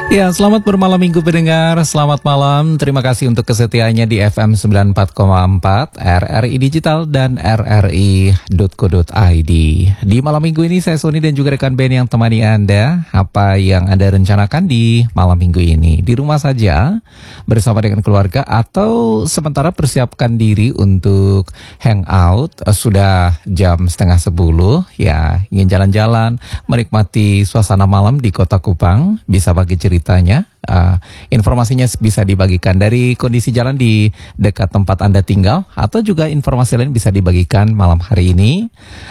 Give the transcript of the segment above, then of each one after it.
Ya, selamat bermalam minggu pendengar, selamat malam. Terima kasih untuk kesetiaannya di FM 94,4, RRI Digital dan RRI.co.id. Di malam minggu ini saya Sony dan juga rekan band yang temani Anda. Apa yang Anda rencanakan di malam minggu ini? Di rumah saja, bersama dengan keluarga, atau sementara persiapkan diri untuk hangout. Sudah jam 9:30, ya, ingin jalan-jalan, menikmati suasana malam di Kota Kupang, bisa bagi ceritanya. Informasinya bisa dibagikan dari kondisi jalan di dekat tempat Anda tinggal, atau juga informasi lain bisa dibagikan malam hari ini.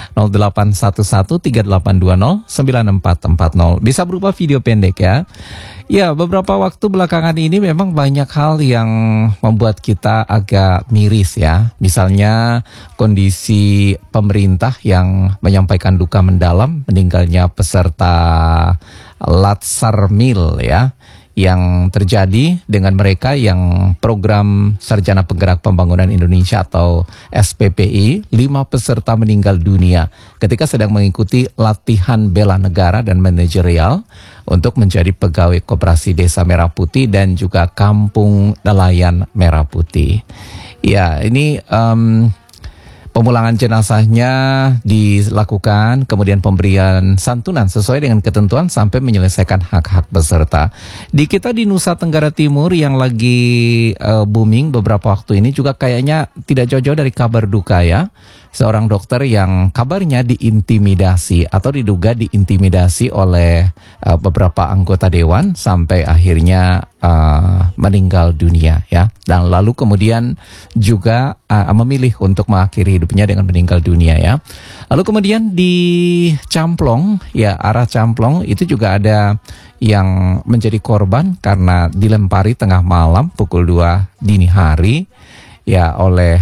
081138209440, bisa berupa video pendek ya. Ya, beberapa waktu belakangan ini memang banyak hal yang membuat kita agak miris ya. Misalnya kondisi pemerintah yang menyampaikan duka mendalam meninggalnya peserta Latsar Mil ya, yang terjadi dengan mereka yang program Sarjana Penggerak Pembangunan Indonesia atau SPPI. 5 peserta meninggal dunia ketika sedang mengikuti latihan bela negara dan manajerial untuk menjadi pegawai Koperasi Desa Merah Putih dan juga Kampung Nelayan Merah Putih. Ya, ini pemulangan jenazahnya dilakukan, kemudian pemberian santunan sesuai dengan ketentuan sampai menyelesaikan hak-hak peserta. Di kita di Nusa Tenggara Timur yang lagi booming beberapa waktu ini juga kayaknya tidak jauh-jauh dari kabar duka ya. Seorang dokter yang kabarnya diintimidasi atau diduga diintimidasi oleh beberapa anggota dewan sampai akhirnya meninggal dunia ya. Dan lalu kemudian juga memilih untuk mengakhiri hidupnya dengan meninggal dunia ya. Lalu kemudian di Camplong ya, arah Camplong itu juga ada yang menjadi korban karena dilempari tengah malam pukul 2 dini hari ya oleh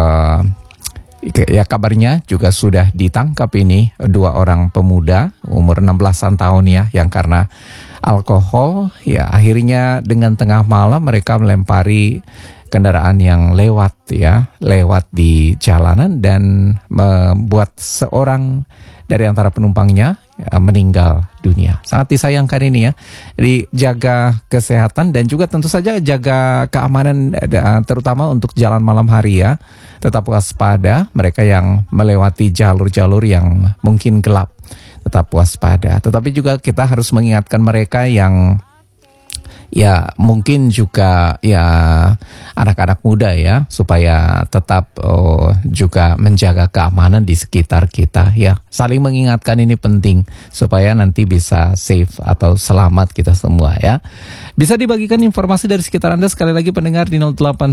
ya, kabarnya juga sudah ditangkap ini 2 orang pemuda umur 16-an tahun ya, yang karena alkohol ya akhirnya dengan tengah malam mereka melempari kendaraan yang lewat di jalanan dan membuat seorang dari antara penumpangnya meninggal dunia. Sangat disayangkan ini ya. Jadi jaga kesehatan dan juga tentu saja jaga keamanan terutama untuk jalan malam hari ya. Tetap waspada mereka yang melewati jalur-jalur yang mungkin gelap. Tetap waspada. Tetapi juga kita harus mengingatkan mereka yang ya mungkin juga ya anak-anak muda ya, supaya tetap juga menjaga keamanan di sekitar kita ya. Saling mengingatkan ini penting supaya nanti bisa safe atau selamat kita semua ya. Bisa dibagikan informasi dari sekitar Anda sekali lagi pendengar di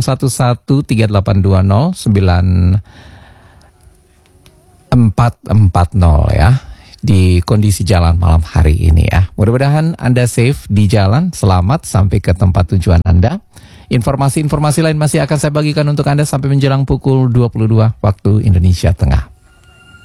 081138209440 ya, di kondisi jalan malam hari ini ya. Mudah-mudahan Anda safe di jalan, selamat sampai ke tempat tujuan Anda. Informasi-informasi lain masih akan saya bagikan untuk Anda sampai menjelang pukul 22 waktu Indonesia Tengah.